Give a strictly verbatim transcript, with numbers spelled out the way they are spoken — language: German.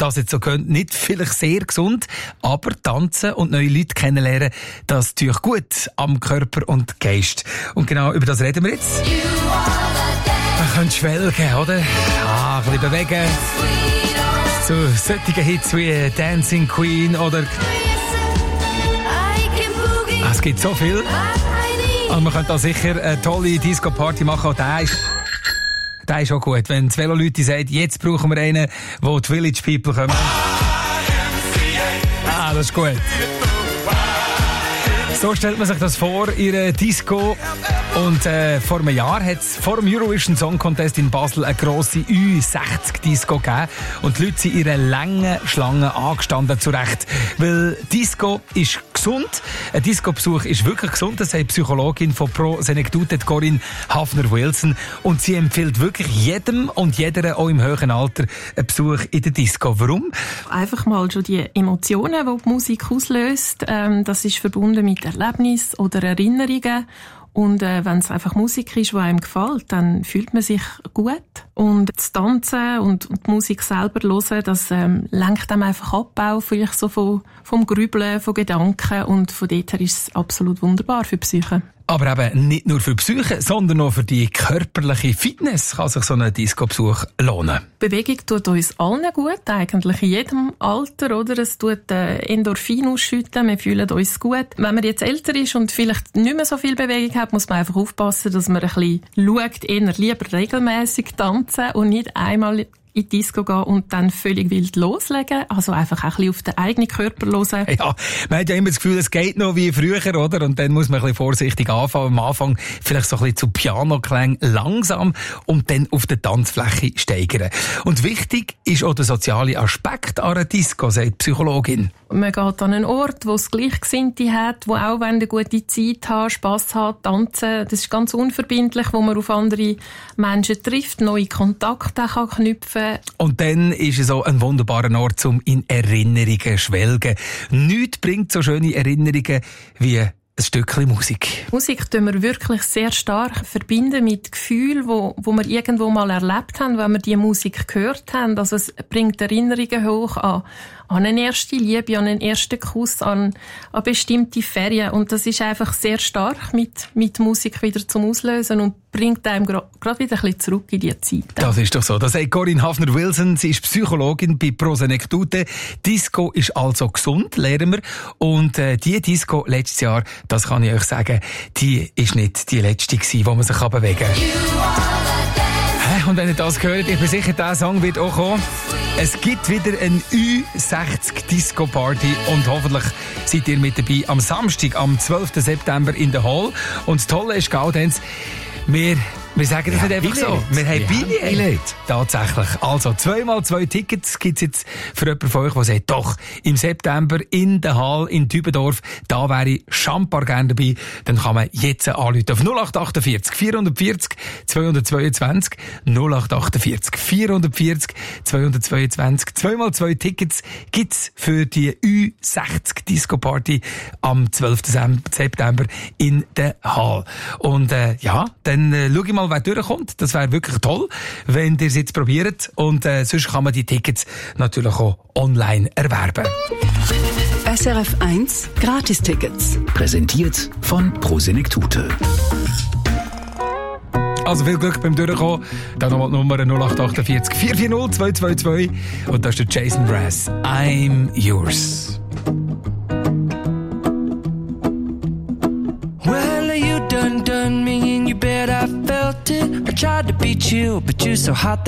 das jetzt so könnt, nicht vielleicht sehr gesund, aber tanzen und neue Leute kennenlernen, das tut gut am Körper und Geist. Und genau über das reden wir jetzt. Man könnte schwelgen, oder? Ja, ein bisschen bewegen. Zu solchen Hits wie Dancing Queen oder... Es gibt so viel. Und man könnte da sicher eine tolle Disco-Party machen. Und der ist, der ist auch gut. Wenn die Velo-Leute sagen, jetzt brauchen wir einen, wo die Village People kommen. Ah, das ist gut. So stellt man sich das vor, ihre Disco. Und äh, vor einem Jahr hat es vor dem Eurovision Song Contest in Basel eine grosse Ü sechzig Disco gegeben. Und die Leute sind in einer langen Schlange angestanden, zurecht. Weil Disco ist gesund. Ein Disco-Besuch ist wirklich gesund. Das sagt die Psychologin von Pro Senectute, Corinne Hafner-Wilson. Und sie empfiehlt wirklich jedem und jeder, auch im höheren Alter, einen Besuch in der Disco. Warum? Einfach mal schon die Emotionen, die die Musik auslöst. Ähm, das ist verbunden mit Erlebnissen oder Erinnerungen. Und äh, wenn es einfach Musik ist, die einem gefällt, dann fühlt man sich gut. Und das Tanzen und, und die Musik selber hören, das ähm, lenkt einem einfach ab, auch vielleicht so vom, vom Grübeln, von Gedanken. Und von dort her ist es absolut wunderbar für die Psyche. Aber eben nicht nur für die Psyche, sondern auch für die körperliche Fitness kann sich so ein Disco-Besuch lohnen. Bewegung tut uns allen gut, eigentlich in jedem Alter, oder? Es tut äh, Endorphin ausschütten, wir fühlen uns gut. Wenn man jetzt älter ist und vielleicht nicht mehr so viel Bewegung hat, muss man einfach aufpassen, dass man ein bisschen schaut, eher lieber regelmäßig tanzen und nicht einmal in die Disco gehen und dann völlig wild loslegen. Also einfach auch ein bisschen auf den eigenen Körper hören. Ja, man hat ja immer das Gefühl, es geht noch wie früher, oder? Und dann muss man ein bisschen vorsichtig anfangen. Am Anfang vielleicht so ein bisschen zu Pianoklängen langsam und dann auf der Tanzfläche steigern. Und wichtig ist auch der soziale Aspekt an einer Disco, sagt die Psychologin. Man geht an einen Ort, wo es Gleichgesinnte hat, wo auch wenn eine gute Zeit hat, Spass hat, tanzen. Das ist ganz unverbindlich, wo man auf andere Menschen trifft, neue Kontakte kann knüpfen. Und dann ist es auch ein wunderbarer Ort, um in Erinnerungen zu schwelgen. Nichts bringt so schöne Erinnerungen wie ein Stückchen Musik. Musik tun wir wirklich sehr stark verbinden mit Gefühlen, wo, wo wir irgendwo mal erlebt haben, wenn wir die Musik gehört haben. Also es bringt Erinnerungen hoch an, an eine erste Liebe, an einen ersten Kuss, an, an bestimmte Ferien. Und das ist einfach sehr stark mit, mit Musik wieder zum Auslösen und bringt einem gerade gra- wieder ein bisschen zurück in die Zeit. Das ist doch so. Das sagt Corinne Hafner-Wilson. Sie ist Psychologin bei Pro Senectute. Disco ist also gesund, lernen wir. Und äh, die Disco letztes Jahr, das kann ich euch sagen, die ist nicht die letzte gewesen, wo man sich bewegen kann. Und wenn ihr das hört, ich bin sicher, dieser Song wird auch kommen. Es gibt wieder eine Ü sechzig Disco Party und hoffentlich seid ihr mit dabei am Samstag, am zwölften September in der Hall. Und das Tolle ist, Gaudenz, wir, wir sagen das ja, nicht einfach so. Wir haben Billett. Tatsächlich. Also, zweimal zwei Tickets gibt's jetzt für jemanden von euch, der sagt, doch, im September in der Hall in Dübendorf, da wäre ich schambar gerne dabei. Dann kann man jetzt anrufen auf null acht achtundvierzig vierhundertvierzig zweihundertzweiundzwanzig null acht achtundvierzig vierhundertvierzig zweihundertzweiundzwanzig. Zweimal zwei Tickets gibt's für die Ü sechzig Disco Party am zwölften September in der Hall. Und äh, ja, dann äh, schau ich mal, wer durchkommt. Das wäre wirklich toll, wenn ihr es jetzt probiert. Und äh, sonst kann man die Tickets natürlich auch online erwerben. S R F eins Gratistickets. Präsentiert von Pro Senectute. Also viel Glück beim Durchkommen. Dann nochmal die Nummer null acht achtundvierzig vier vier null zwei zwei zwei. Und da ist der Jason Mraz. I'm yours. Well, you done done me in your bed, I felt it. I tried to beat you, but you're so hot.